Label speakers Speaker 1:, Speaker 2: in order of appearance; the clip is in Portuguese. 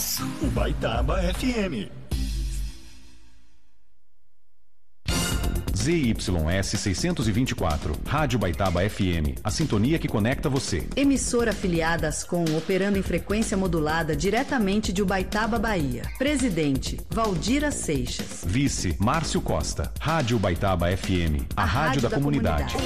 Speaker 1: sucesso. Ubaitaba FM.
Speaker 2: ZYS 624, Rádio Ubaitaba FM, a sintonia que conecta você.
Speaker 3: Emissora afiliada Ascom, operando em frequência modulada diretamente de Ubaitaba, Bahia. Presidente, Valdira Seixas.
Speaker 2: Vice, Márcio Costa. Rádio Ubaitaba FM, a rádio da comunidade.